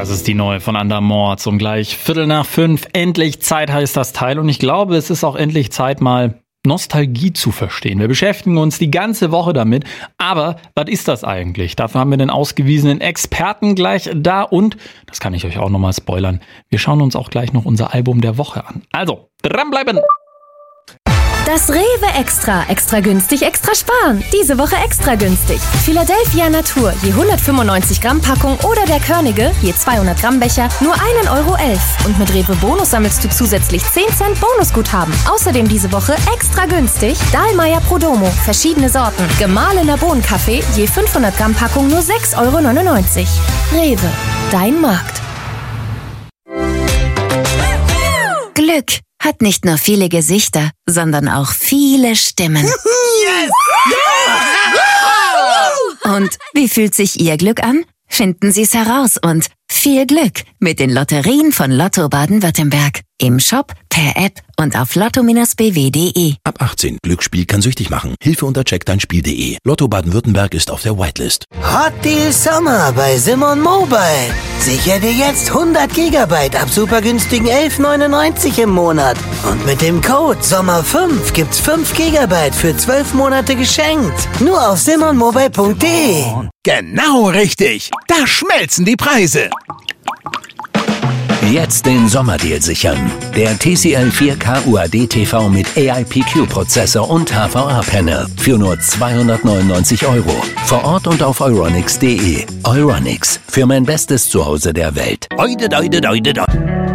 Das ist die neue von Andermords um gleich 4:45. Endlich Zeit heißt das Teil und ich glaube, es ist auch endlich Zeit, mal Nostalgie zu verstehen. Wir beschäftigen uns die ganze Woche damit, aber was ist das eigentlich? Dafür haben wir den ausgewiesenen Experten gleich da und, das kann ich euch auch nochmal spoilern, wir schauen uns auch gleich noch unser Album der Woche an. Also, dranbleiben! Das Rewe Extra. Extra günstig, extra sparen. Diese Woche extra günstig. Philadelphia Natur, je 195 Gramm Packung oder der Körnige, je 200 Gramm Becher, nur 1,11 Euro. Und mit Rewe Bonus sammelst du zusätzlich 10 Cent Bonusguthaben. Außerdem diese Woche extra günstig Dahlmeier Prodomo, verschiedene Sorten. Gemahlener Bohnenkaffee, je 500 Gramm Packung, nur 6,99 Euro. Rewe, dein Markt. Glück hat nicht nur viele Gesichter, sondern auch viele Stimmen. Yes! Yeah! Und wie fühlt sich Ihr Glück an? Finden Sie es heraus und viel Glück mit den Lotterien von Lotto Baden-Württemberg. Im Shop, per App und auf lotto-bw.de. Ab 18. Glücksspiel kann süchtig machen. Hilfe unter checkdeinspiel.de. Lotto Baden-Württemberg ist auf der Whitelist. Hot Deal Sommer bei Simon Mobile. Sicher dir jetzt 100 Gigabyte ab super günstigen 11,99 im Monat. Und mit dem Code SOMMER5 gibt's 5 Gigabyte für 12 Monate geschenkt. Nur auf simonmobile.de. Genau richtig. Da schmelzen die Preise. Jetzt den Sommerdeal sichern. Der TCL 4K UAD TV mit AIPQ-Prozessor und HVA-Panel für nur 299 €. Vor Ort und auf euronics.de. Euronics, für mein bestes Zuhause der Welt. Oide, oide, oide, oide.